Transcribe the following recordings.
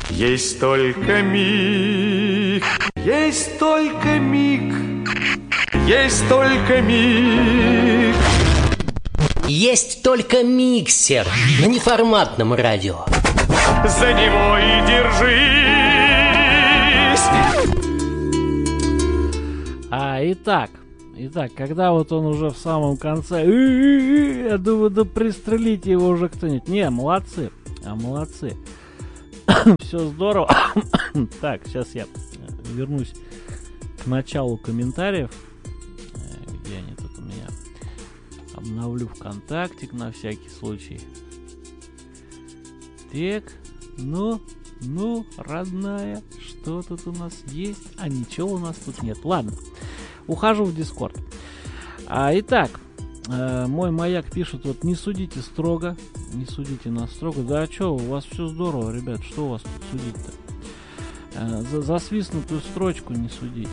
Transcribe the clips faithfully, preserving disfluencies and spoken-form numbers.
Есть только миг, есть только миг, есть только миг. Есть только миксер на неформатном радио. За него и держись. А, итак, итак, когда вот он уже в самом конце, я думаю, да пристрелите его уже кто-нибудь. Не, молодцы, а молодцы. Все здорово. Так, сейчас я вернусь к началу комментариев. Где они тут у меня? Обновлю ВКонтактик на всякий случай. Так, ну, ну, родная, что тут у нас есть? А ничего у нас тут нет. Ладно, ухожу в Дискорд. А, итак, э, мой маяк пишет, вот не судите строго, не судите нас строго. Да а что, у вас все здорово, ребят, что у вас тут судить-то? Э, за засвистнутую строчку не судите.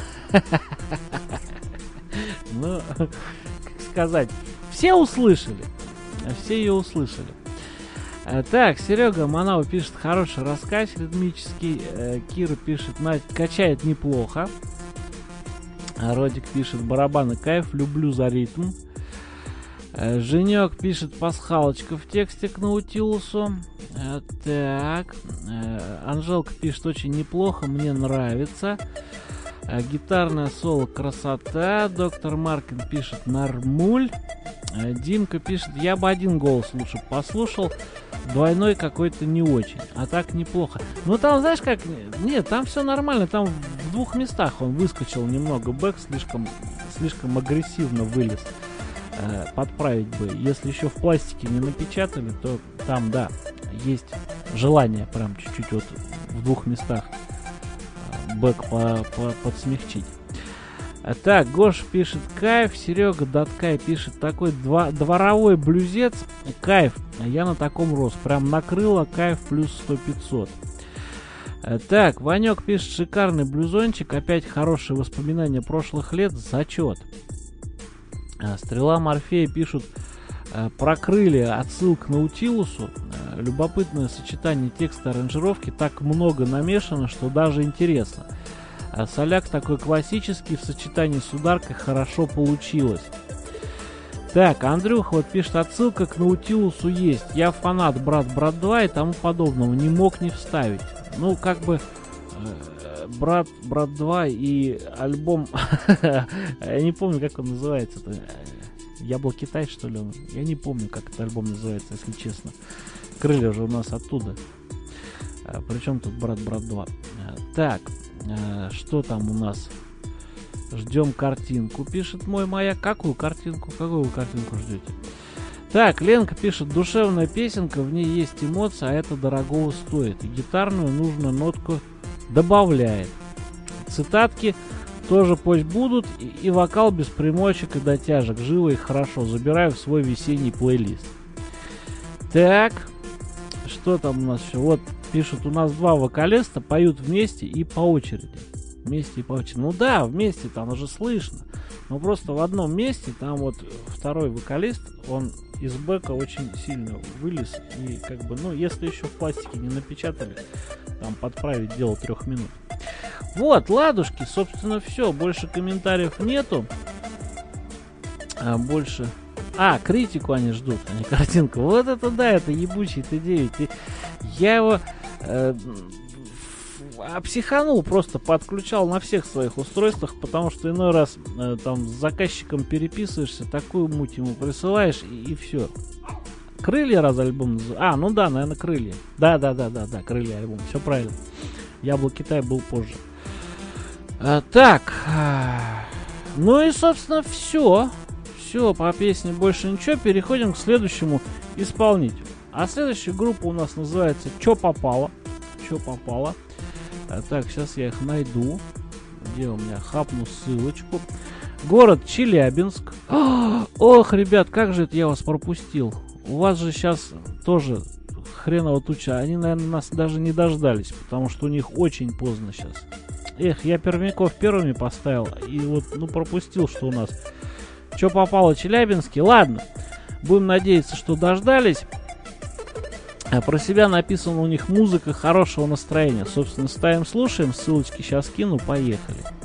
Ну, как сказать, все услышали, все ее услышали. Так, Серега Манау пишет, хороший рассказ ритмический. Кира пишет, Надь качает неплохо. Родик пишет, барабаны кайф, люблю за ритм. Женек пишет, пасхалочка в тексте к Наутилусу. Так, Анжелка пишет, очень неплохо, мне нравится. Гитарное соло красота. Доктор Маркин пишет, нормуль. Димка пишет, я бы один голос лучше послушал, двойной какой-то не очень, а так неплохо. Ну там, знаешь как, нет, там все нормально, там в двух местах он выскочил немного, бэк слишком, слишком агрессивно вылез. Э, подправить бы, если еще в пластике не напечатали, то там, да, есть желание прям чуть-чуть вот в двух местах бэк по, по, подсмягчить. Так, Гош пишет, кайф, Серега Даткай пишет, такой два, дворовой блюзец, кайф, я на таком рос, прям накрыло, кайф плюс сто пятьсот. Так, Ванек пишет, шикарный блюзончик, опять хорошие воспоминания прошлых лет, зачет. Стрела Морфея пишут, про крылья, отсылка к Наутилусу, любопытное сочетание текста аранжировки, так много намешано, что даже интересно. А соляк такой классический, в сочетании с ударкой хорошо получилось. Так, Андрюха вот пишет, отсылка к Наутилусу есть. Я фанат Брат, Брат два и тому подобного. Не мог не вставить. Ну, как бы э, Брат, Брат два и альбом... Я не помню, как он называется. Ябло Китай, что ли? Я не помню, как этот альбом называется, если честно. Крылья же у нас оттуда. Причем тут Брат, Брат два. Так... Что там у нас? Ждем картинку, пишет мой маяк. Какую картинку? Какую вы картинку ждете? Так, Ленка пишет, душевная песенка, в ней есть эмоция, а это дорогого стоит. И гитарную нужно нотку добавляет. Цитатки тоже пусть будут. И, и вокал без примочек и дотяжек. Живо и хорошо. Забираю в свой весенний плейлист. Так, что там у нас еще? Вот пишут, у нас два вокалиста поют вместе и по очереди. Вместе и по очереди. Ну да, вместе там уже слышно. Но просто в одном месте там вот второй вокалист, он из бэка очень сильно вылез. И как бы, ну, если еще в пластике не напечатали, там подправить дело трех минут. Вот, ладушки, собственно, все. Больше комментариев нету. А, больше... А, критику они ждут, а не картинку. Вот это да, это ебучий Т девять. И я его э, обсиханул, просто подключал на всех своих устройствах, потому что иной раз э, там с заказчиком переписываешься, такую муть ему присылаешь, и, и все. Крылья раз альбом называется. А, ну да, наверное, крылья. Да, да, да, да, да, крылья альбом. Все правильно. Ябло Китай был позже. А, так. Ну и, собственно, все. Все, по песне больше ничего. Переходим к следующему исполнителю. А следующая группа у нас называется «Чё попало?». «Чё попало?». А, так, сейчас я их найду. Где у меня? Хапну ссылочку. Город Челябинск. Ох, ребят, как же это я вас пропустил. У вас же сейчас тоже хреново туча. Они, наверное, нас даже не дождались, потому что у них очень поздно сейчас. Эх, я Пермяков первыми поставил. И вот, ну, пропустил, что у нас... Что попало в Челябинске? Ладно, будем надеяться, что дождались. А про себя написана у них музыка хорошего настроения. Собственно, ставим, слушаем. Ссылочки сейчас кину. Поехали.